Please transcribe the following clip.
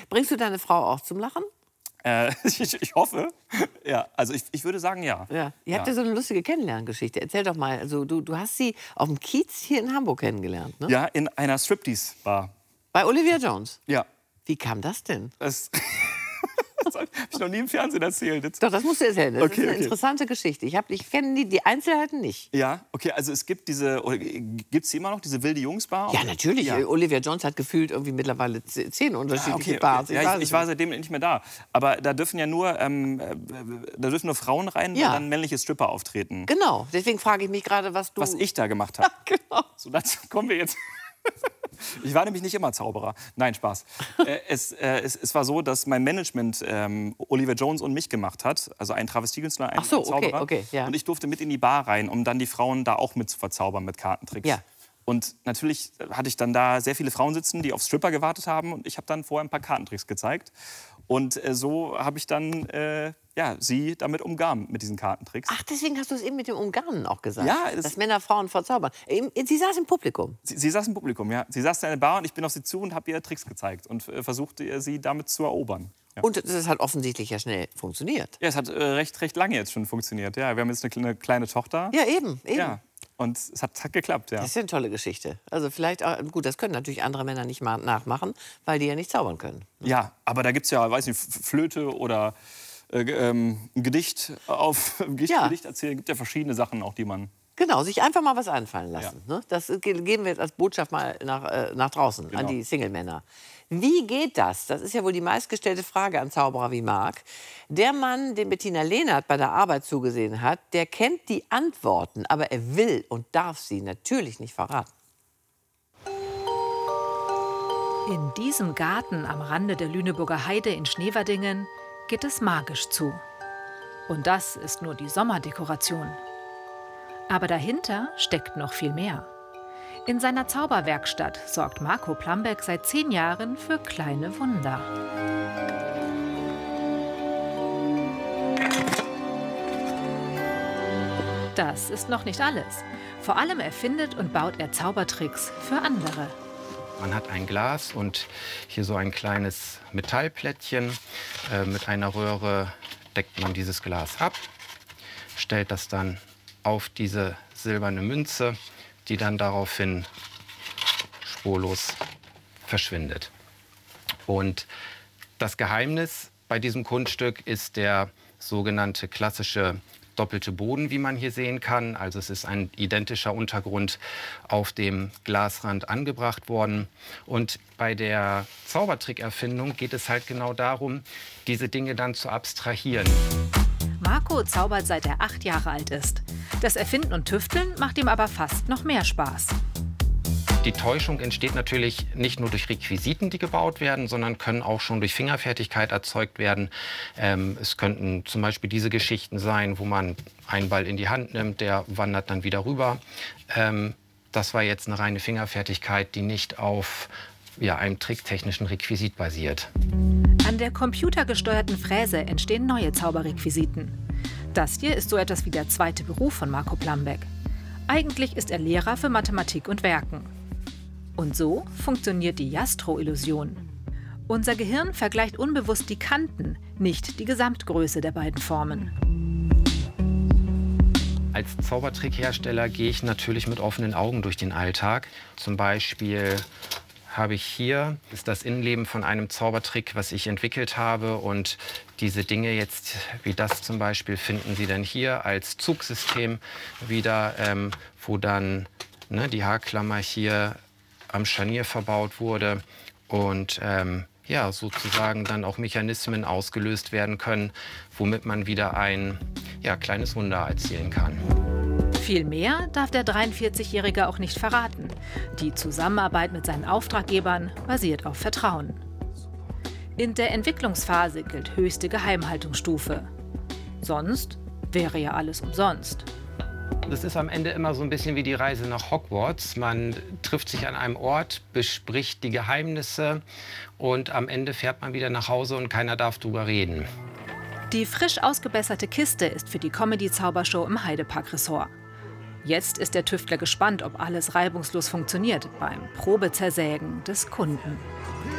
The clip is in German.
Bringst du deine Frau auch zum Lachen? Ich hoffe. Ja, also ich würde sagen, ja. Ja. Ihr habt ja so eine lustige Kennenlerngeschichte. Erzähl doch mal. Also du hast sie auf dem Kiez hier in Hamburg kennengelernt, ne? Ja, in einer Striptease-Bar. Bei Olivia Jones? Ja. Wie kam das denn? Das habe ich noch nie im Fernsehen erzählt. Jetzt. Doch, das musst du erzählen. Das ist eine Okay. interessante Geschichte. Ich kenne die Einzelheiten nicht. Ja, okay, also es gibt diese, gibt es immer noch, diese wilde Jungs-Bar? Ja, natürlich. Ja. Olivia Jones hat gefühlt irgendwie mittlerweile 10 unterschiedliche Okay. Bars. Ja, ich war seitdem nicht mehr da. Aber da dürfen ja nur, Frauen rein, Ja. und dann männliche Stripper auftreten. Genau, deswegen frage ich mich gerade, was ich da gemacht habe. Genau. So, dazu kommen wir jetzt. Ich war nämlich nicht immer Zauberer. Nein, Spaß. Es war so, dass mein Management Olivia Jones und mich gemacht hat. Also ein Travestiekünstler, ein Zauberer. Okay, ja. Und ich durfte mit in die Bar rein, um dann die Frauen da auch mit zu verzaubern mit Kartentricks. Ja. Und natürlich hatte ich dann da sehr viele Frauen sitzen, die auf Stripper gewartet haben. Und ich habe dann vorher ein paar Kartentricks gezeigt. Und so habe ich dann sie damit umgarnt mit diesen Kartentricks. Ach, deswegen hast du es eben mit dem Umgarnen auch gesagt. Ja, dass Männer Frauen verzaubern. Sie saß im Publikum. Sie saß im Publikum, ja. Sie saß in einer Bar und ich bin auf sie zu und habe ihr Tricks gezeigt und versuchte, sie damit zu erobern. Ja. Und das hat offensichtlich ja schnell funktioniert. Ja, es hat recht lange jetzt schon funktioniert. Ja, wir haben jetzt eine kleine Tochter. Ja, eben. Ja. Und es hat geklappt, ja. Das ist ja eine tolle Geschichte. Also vielleicht, gut, das können natürlich andere Männer nicht mal nachmachen, weil die ja nicht zaubern können. Ja, aber da gibt es ja, weiß nicht, Flöte oder ein Gedicht Gedicht erzählen. Es gibt ja verschiedene Sachen auch, die man... Genau, sich einfach mal was einfallen lassen. Ne? Das geben wir jetzt als Botschaft mal nach draußen, an die Single-Männer. Wie geht das? Das ist ja wohl die meistgestellte Frage an Zauberer wie Marc. Der Mann, dem Bettina Lehnert bei der Arbeit zugesehen hat, der kennt die Antworten, aber er will und darf sie natürlich nicht verraten. In diesem Garten am Rande der Lüneburger Heide in Schneverdingen geht es magisch zu. Und das ist nur die Sommerdekoration. Aber dahinter steckt noch viel mehr. In seiner Zauberwerkstatt sorgt Marco Plambeck seit 10 Jahren für kleine Wunder. Das ist noch nicht alles. Vor allem erfindet und baut er Zaubertricks für andere. Man hat ein Glas und hier so ein kleines Metallplättchen. Mit einer Röhre deckt man dieses Glas ab, stellt das dann auf diese silberne Münze, die dann daraufhin spurlos verschwindet. Und das Geheimnis bei diesem Kunststück ist der sogenannte klassische doppelte Boden, wie man hier sehen kann. Also es ist ein identischer Untergrund auf dem Glasrand angebracht worden. Und bei der Zaubertrickerfindung geht es halt genau darum, diese Dinge dann zu abstrahieren. Marco zaubert, seit er 8 Jahre alt ist. Das Erfinden und Tüfteln macht ihm aber fast noch mehr Spaß. Die Täuschung entsteht natürlich nicht nur durch Requisiten, die gebaut werden, sondern können auch schon durch Fingerfertigkeit erzeugt werden. Es könnten zum Beispiel diese Geschichten sein, wo man einen Ball in die Hand nimmt, der wandert dann wieder rüber. Das war jetzt eine reine Fingerfertigkeit, die nicht auf einem tricktechnischen Requisit basiert. An der computergesteuerten Fräse entstehen neue Zauberrequisiten. Das hier ist so etwas wie der zweite Beruf von Marco Plambeck. Eigentlich ist er Lehrer für Mathematik und Werken. Und so funktioniert die Jastro-Illusion. Unser Gehirn vergleicht unbewusst die Kanten, nicht die Gesamtgröße der beiden Formen. Als Zaubertrickhersteller gehe ich natürlich mit offenen Augen durch den Alltag. Zum Beispiel habe ich hier das Innenleben von einem Zaubertrick, was ich entwickelt habe. Und diese Dinge jetzt, wie das zum Beispiel, finden Sie dann hier als Zugsystem wieder, wo dann die Haarklammer hier am Scharnier verbaut wurde und sozusagen dann auch Mechanismen ausgelöst werden können, womit man wieder ein kleines Wunder erzielen kann. Viel mehr darf der 43-Jährige auch nicht verraten. Die Zusammenarbeit mit seinen Auftraggebern basiert auf Vertrauen. In der Entwicklungsphase gilt höchste Geheimhaltungsstufe. Sonst wäre ja alles umsonst. Das ist am Ende immer so ein bisschen wie die Reise nach Hogwarts. Man trifft sich an einem Ort, bespricht die Geheimnisse und am Ende fährt man wieder nach Hause und keiner darf drüber reden. Die frisch ausgebesserte Kiste ist für die Comedy-Zaubershow im Heidepark-Ressort. Jetzt ist der Tüftler gespannt, ob alles reibungslos funktioniert beim Probezersägen des Kunden.